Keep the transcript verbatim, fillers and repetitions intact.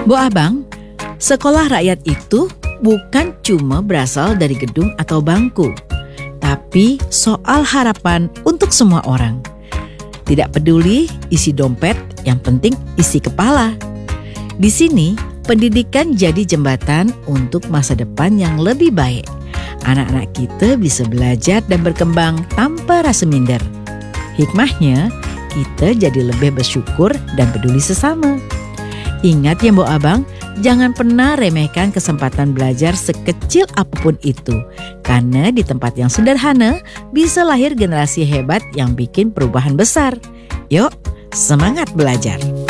Bu Abang, sekolah rakyat itu bukan cuma berasal dari gedung atau bangku, tapi soal harapan untuk semua orang. Tidak peduli isi dompet, yang penting isi kepala. Di sini, pendidikan jadi jembatan untuk masa depan yang lebih baik. Anak-anak kita bisa belajar dan berkembang tanpa rasa minder. Hikmahnya, kita jadi lebih bersyukur dan peduli sesama. Ingat ya Bu Abang, jangan pernah remehkan kesempatan belajar sekecil apapun itu. Karena di tempat yang sederhana bisa lahir generasi hebat yang bikin perubahan besar. Yuk, semangat belajar!